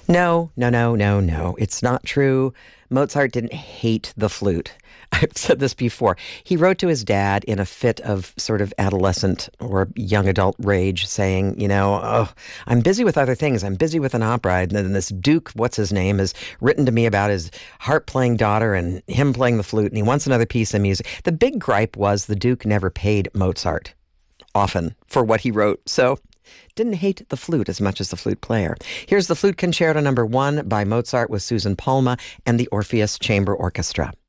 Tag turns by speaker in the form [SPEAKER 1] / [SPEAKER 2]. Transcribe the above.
[SPEAKER 1] No, no, no, no, no. It's not true. Mozart didn't hate the flute. I've said this before. He wrote to his dad in a fit of sort of adolescent or young adult rage, saying, oh, I'm busy with other things. I'm busy with an opera. And then this Duke, what's his name, has written to me about his harp playing daughter and him playing the flute, and he wants another piece of music. The big gripe was the Duke never paid Mozart often for what he wrote. So didn't hate the flute as much as the flute player. Here's the Flute Concerto No. 1 by Mozart with Susan Palma and the Orpheus Chamber Orchestra.